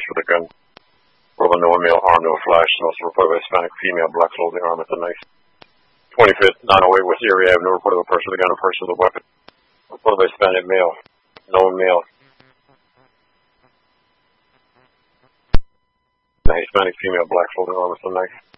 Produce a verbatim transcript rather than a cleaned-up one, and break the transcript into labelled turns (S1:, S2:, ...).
S1: charged with a gun. Report of no male harm, no flash, and also report of a Hispanic female, black clothing, arm with a knife. twenty-fifth, nine oh eight West Erie Avenue, no report of a person with a gun or person with a weapon. Report of a Hispanic male, known male. The Hispanic female, black clothing, arm with a knife.